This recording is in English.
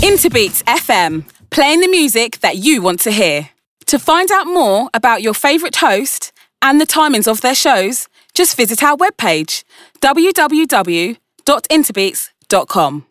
Interbeats FM, playing the music that you want to hear. To find out more about your favourite host and the timings of their shows, just visit our webpage, www.interbeats.com.